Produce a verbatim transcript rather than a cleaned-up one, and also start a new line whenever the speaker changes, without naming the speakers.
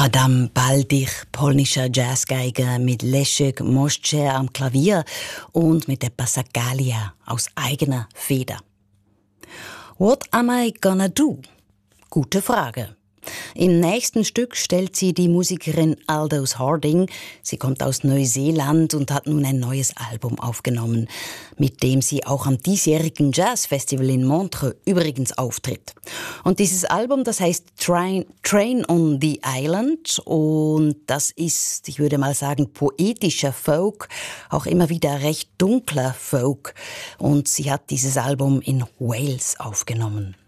Adam Baldich, polnischer Jazzgeiger mit Leszek Moszczer am Klavier und mit der Passacaglia aus eigener Feder. What am I gonna do? Gute Frage. Im nächsten Stück stellt sie die Musikerin Aldous Harding. Sie kommt aus Neuseeland und hat nun ein neues Album aufgenommen, mit dem sie auch am diesjährigen Jazzfestival in Montreux übrigens auftritt. Und dieses Album, das heißt Train, Train on the Island, und das ist, ich würde mal sagen, poetischer Folk, auch immer wieder recht dunkler Folk. Und sie hat dieses Album in Wales aufgenommen.